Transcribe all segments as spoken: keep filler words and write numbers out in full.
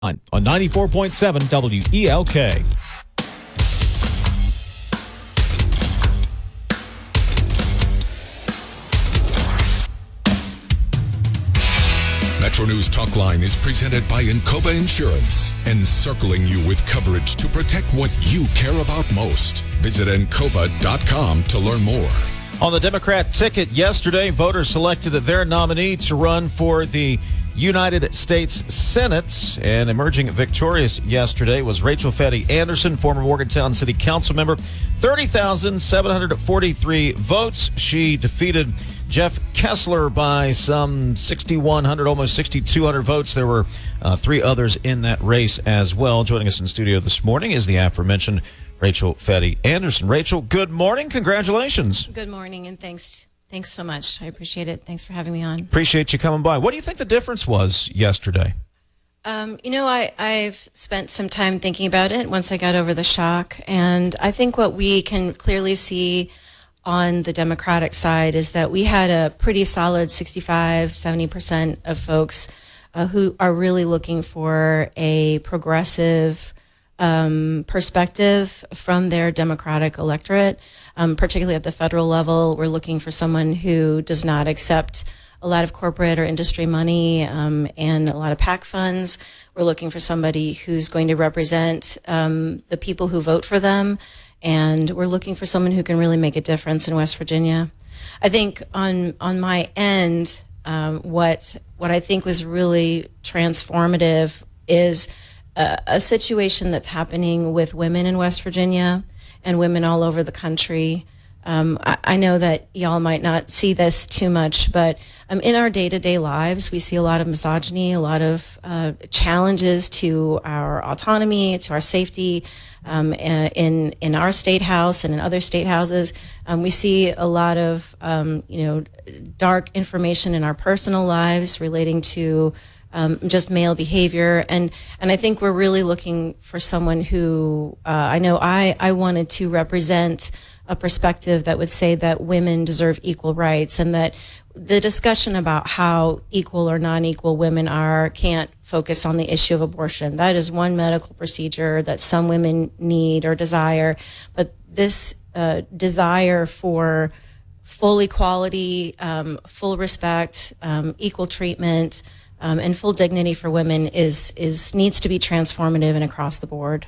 on ninety-four point seven W E L K. Metro News Talkline is presented by Encova Insurance, encircling you with coverage to protect what you care about most. Visit encova dot com to learn more. On the Democrat ticket yesterday, voters selected their nominee to run for the United States Senate, and emerging victorious yesterday was Rachel Fetty Anderson, former Morgantown City Council member. thirty thousand seven hundred forty-three votes. She defeated Jeff Kessler by some sixty-one hundred, almost sixty-two hundred votes. There were uh, three others in that race as well. Joining us in studio this morning is the aforementioned Rachel Fetty Anderson. Rachel, good morning. Congratulations. Good morning, and thanks. Thanks so much. I appreciate it. Thanks for having me on. Appreciate you coming by. What do you think the difference was yesterday? Um, you know, I, I've spent some time thinking about it once I got over the shock, and I think what we can clearly see on the Democratic side is that we had a pretty solid sixty-five, seventy percent of folks uh, who are really looking for a progressive um, perspective from their Democratic electorate, um, particularly at the federal level. We're looking for someone who does not accept a lot of corporate or industry money um, and a lot of PAC funds. We're looking for somebody who's going to represent um, the people who vote for them. And we're looking for someone who can really make a difference in West Virginia. I think on on my end, um, what what I think was really transformative is a, a situation that's happening with women in West Virginia and women all over the country. Um, I, I know that y'all might not see this too much, but um, in our day-to-day lives, we see a lot of misogyny, a lot of uh, challenges to our autonomy, to our safety. Um, in in our state house and in other state houses, um, we see a lot of um, you know dark information in our personal lives relating to um, just male behavior, and and I think we're really looking for someone who uh, I know I I wanted to represent a perspective that would say that women deserve equal rights, and that the discussion about how equal or non-equal women are can't focus on the issue of abortion. That is one medical procedure that some women need or desire, but this uh, desire for full equality, um, full respect, um, equal treatment, um, and full dignity for women is is needs to be transformative and across the board.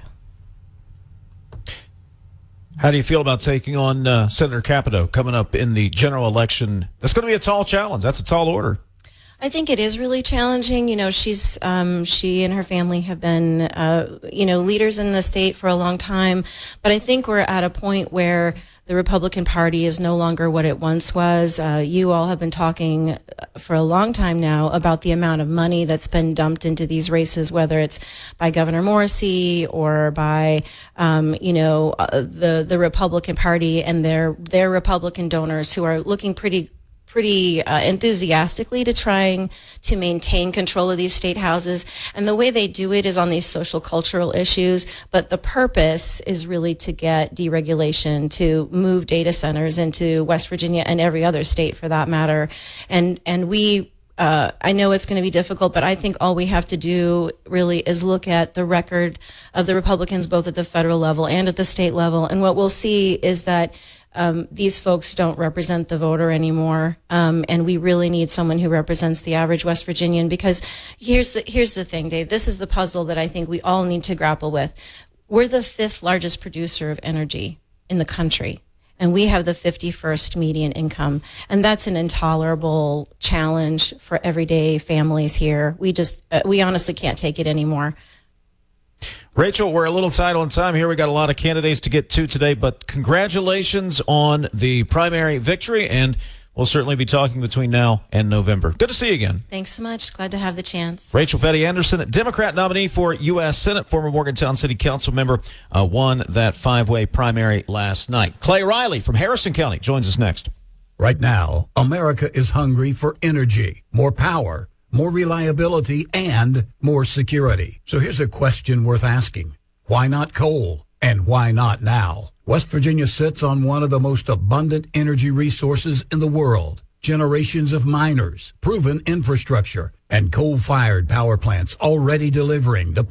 How do you feel about taking on uh, Senator Capito coming up in the general election? That's going to be a tall challenge. That's a tall order. I think it is really challenging. You know, she's um, she and her family have been, uh, you know, leaders in the state for a long time. But I think we're at a point where the Republican Party is no longer what it once was. Uh, you all have been talking for a long time now about the amount of money that's been dumped into these races, whether it's by Governor Morrisey or by, um, you know, uh, the the Republican Party and their their Republican donors who are looking pretty. pretty uh, enthusiastically to trying to maintain control of these state houses. And the way they do it is on these social cultural issues, but the purpose is really to get deregulation, to move data centers into West Virginia and every other state for that matter. And and we Uh, I know it's going to be difficult, but I think all we have to do really is look at the record of the Republicans, both at the federal level and at the state level. And what we'll see is that um, these folks don't represent the voter anymore. Um, and we really need someone who represents the average West Virginian, because here's the, here's the thing, Dave. This is the puzzle that I think we all need to grapple with. We're the fifth largest producer of energy in the country. And we have the fifty-first median income. And that's an intolerable challenge for everyday families here. We just, uh, we honestly can't take it anymore. Rachel, we're a little tight on time here. We got a lot of candidates to get to today, but congratulations on the primary victory. And we'll certainly be talking between now and November. Good to see you again. Thanks so much. Glad to have the chance. Rachel Fetty Anderson, Democrat nominee for U S Senate, former Morgantown City Council member, uh, won that five-way primary last night. Clay Riley from Harrison County joins us next. Right now, America is hungry for energy, more power, more reliability, and more security. So here's a question worth asking. Why not coal? And why not now? West Virginia sits on one of the most abundant energy resources in the world. generations of miners, proven infrastructure, and coal-fired power plants already delivering the